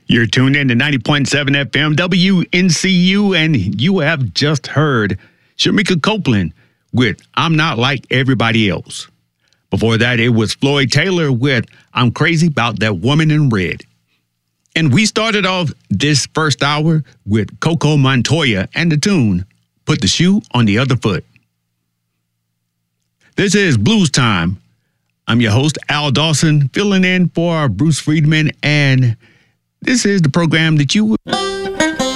You're tuned in to 90.7 FM WNCU, and you have just heard Shamika Copeland with I'm Not Like Everybody Else. Before that, it was Floyd Taylor with I'm Crazy About That Woman in Red. And we started off this first hour with Coco Montoya and the tune Put the Shoe on the Other Foot. This is Blues Time. I'm your host, Al Dawson, filling in for Bruce Friedman, and this is the program that you